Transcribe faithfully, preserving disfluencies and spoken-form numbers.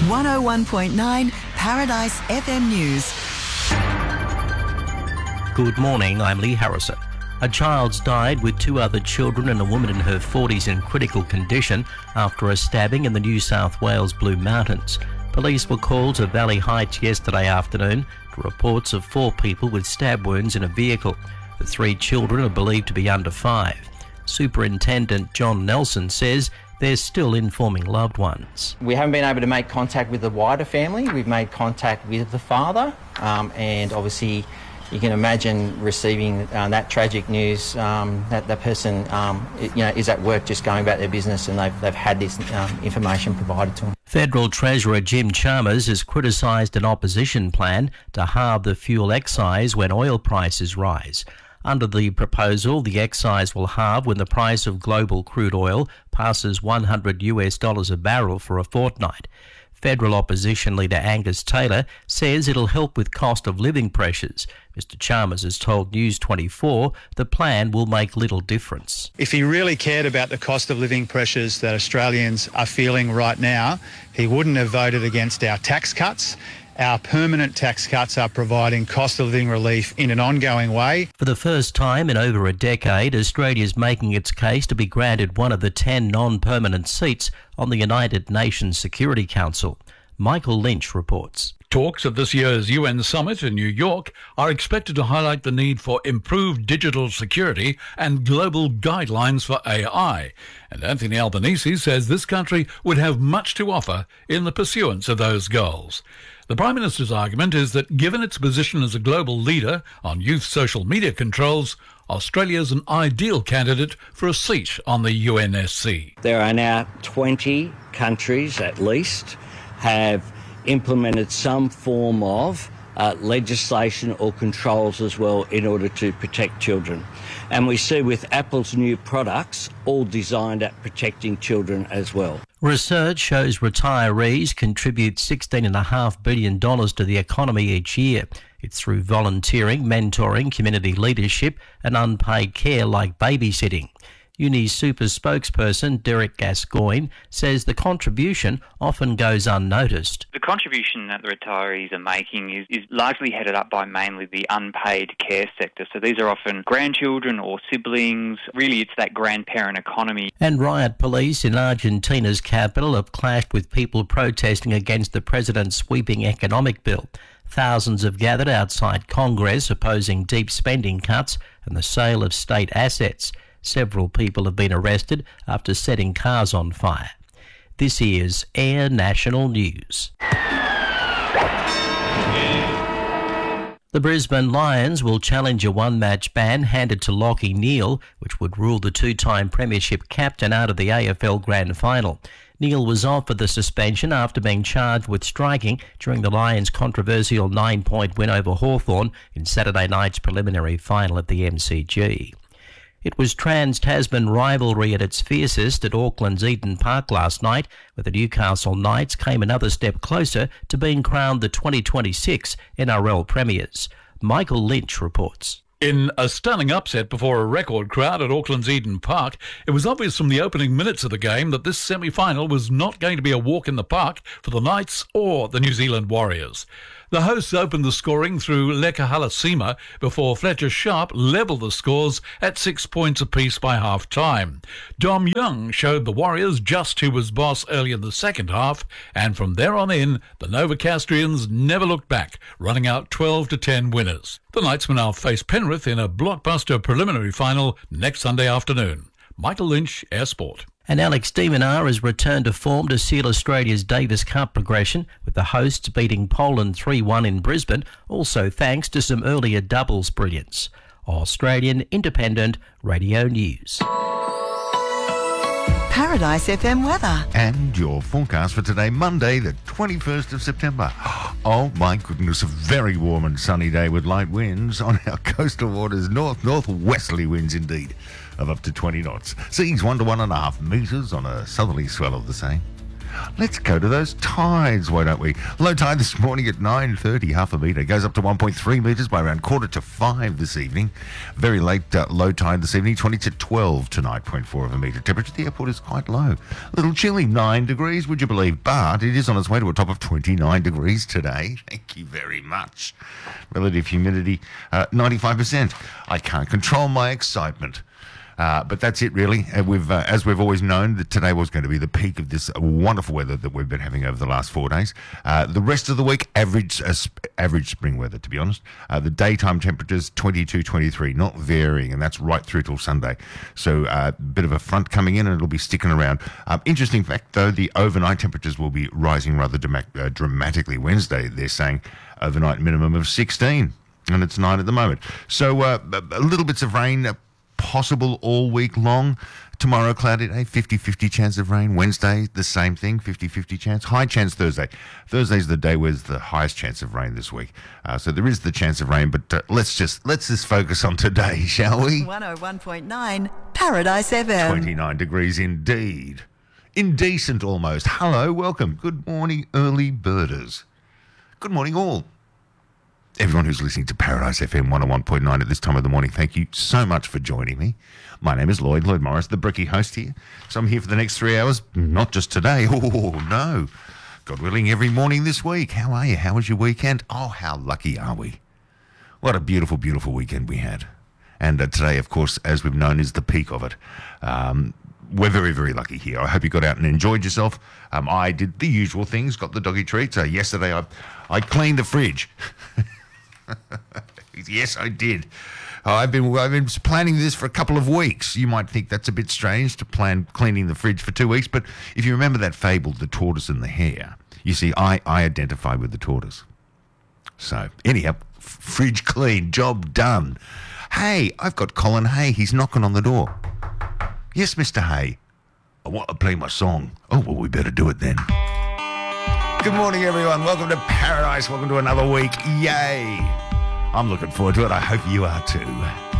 one oh one point nine Paradise F M News. Good morning, I'm Lee Harrison. A child's died with two other children and a woman in her forties in critical condition after a stabbing in the New South Wales Blue Mountains. Police were called to Valley Heights yesterday afternoon to reports of four people with stab wounds in a vehicle. The three children are believed to be under five. Superintendent John Nelson says they're still informing loved ones. We haven't been able to make contact with the wider family. We've made contact with the father, um, and obviously you can imagine receiving uh, that tragic news. Um, that that person, um, it, you know, is at work just going about their business, and they've they've had this um, information provided to them. Federal Treasurer Jim Chalmers has criticised an opposition plan to halve the fuel excise when oil prices rise. Under the proposal, the excise will halve when the price of global crude oil passes one hundred US dollars a barrel for a fortnight. Federal opposition leader Angus Taylor says it'll help with cost of living pressures. Mister Chalmers has told News twenty-four the plan will make little difference. If he really cared about the cost of living pressures that Australians are feeling right now, he wouldn't have voted against our tax cuts. Our permanent tax cuts are providing cost of living relief in an ongoing way. For the first time in over a decade, Australia is making its case to be granted one of the ten non-permanent seats on the United Nations Security Council. Michael Lynch reports. Talks at this year's U N summit in New York are expected to highlight the need for improved digital security and global guidelines for A I. And Anthony Albanese says this country would have much to offer in the pursuance of those goals. The Prime Minister's argument is that given its position as a global leader on youth social media controls, Australia is an ideal candidate for a seat on the U N S C. There are now twenty countries at least have implemented some form of uh, legislation or controls as well in order to protect children. And we see with Apple's new products all designed at protecting children as well. Research shows retirees contribute sixteen point five billion dollars to the economy each year. It's through volunteering, mentoring, community leadership and unpaid care like babysitting. UniSuper spokesperson Derek Gascoigne says the contribution often goes unnoticed. The contribution that the retirees are making is, is largely headed up by mainly the unpaid care sector. So these are often grandchildren or siblings. Really, it's that grandparent economy. And riot police in Argentina's capital have clashed with people protesting against the president's sweeping economic bill. Thousands have gathered outside Congress opposing deep spending cuts and the sale of state assets. Several people have been arrested after setting cars on fire. This is Air National News. The Brisbane Lions will challenge a one-match ban handed to Lachie Neale, which would rule the two-time premiership captain out of the A F L Grand Final. Neale was offered the suspension after being charged with striking during the Lions' controversial nine-point win over Hawthorn in Saturday night's preliminary final at the M C G. It was Trans-Tasman rivalry at its fiercest at Auckland's Eden Park last night, where the Newcastle Knights came another step closer to being crowned the twenty twenty-six N R L Premiers. Michael Lynch reports. In a stunning upset before a record crowd at Auckland's Eden Park, it was obvious from the opening minutes of the game that this semi-final was not going to be a walk in the park for the Knights or the New Zealand Warriors. The hosts opened the scoring through Leka Halasima before Fletcher Sharp levelled the scores at six points apiece by half-time. Dom Young showed the Warriors just who was boss early in the second half, and from there on in, the Novocastrians never looked back, running out twelve to ten winners. The Knights will now face Penrith in a blockbuster preliminary final next Sunday afternoon. Michael Lynch, Air Sport. And Alex de Minaur has returned to form to seal Australia's Davis Cup progression, with the hosts beating Poland three one in Brisbane, also thanks to some earlier doubles brilliance. Australian Independent Radio News. Paradise F M weather. And your forecast for today, Monday, the twenty-first of September. Oh my goodness, a very warm and sunny day with light winds on our coastal waters, north northwesterly winds indeed, of up to twenty knots. Seas one to one and a half metres on a southerly swell of the same. Let's go to those tides, why don't we? Low tide this morning at nine thirty, half a metre. Goes up to one point three metres by around quarter to five this evening. Very late uh, low tide this evening, twenty to twelve tonight, zero point four of a metre. Temperature at the airport is quite low. A little chilly, nine degrees, would you believe? But it is on its way to a top of twenty-nine degrees today. Thank you very much. Relative humidity, uh, ninety-five percent. I can't control my excitement. Uh, but that's it, really. Uh, we've, uh, as we've always known, that today was going to be the peak of this wonderful weather that we've been having over the last four days. Uh, the rest of the week, average uh, sp- average spring weather, to be honest. Uh, the daytime temperatures, twenty-two, twenty-three, not varying, and that's right through till Sunday. So a uh, bit of a front coming in, and it'll be sticking around. Um, interesting fact, though, the overnight temperatures will be rising rather dram- uh, dramatically Wednesday. They're saying overnight minimum of sixteen, and it's nine at the moment. So uh, a little bits of rain, uh, possible all week long. Tomorrow, cloudy day, fifty-fifty chance of rain. Wednesday, the same thing, fifty-fifty chance. High chance Thursday. Thursday's the day where there's the highest chance of rain this week. Uh, so there is the chance of rain, but uh, let's just let's just focus on today, shall we? one oh one point nine Paradise F M. twenty-nine degrees indeed. Indecent almost. Hello, welcome. Good morning, early birders. Good morning, all. Everyone who's listening to Paradise F M one oh one point nine at this time of the morning, thank you so much for joining me. My name is Lloyd, Lloyd Morris, the Bricky host here. So I'm here for the next three hours, not just today. Oh, no. God willing, every morning this week. How are you? How was your weekend? Oh, how lucky are we? What a beautiful, beautiful weekend we had. And uh, today, of course, as we've known, is the peak of it. Um, we're very, very lucky here. I hope you got out and enjoyed yourself. Um, I did the usual things, got the doggy treats. Uh, yesterday, I, I cleaned the fridge. Yes, I did. Uh, I've been I've been planning this for a couple of weeks. You might think that's a bit strange to plan cleaning the fridge for two weeks, but if you remember that fable, The Tortoise and the Hare, you see, I, I identify with the tortoise. So, anyhow, f- fridge clean, job done. Hey, I've got Colin Hay. He's knocking on the door. Yes, Mister Hay. I want to play my song. Oh, well, we better do it then. Good morning, everyone. Welcome to Paradise. Welcome to another week. Yay. I'm looking forward to it. I hope you are too.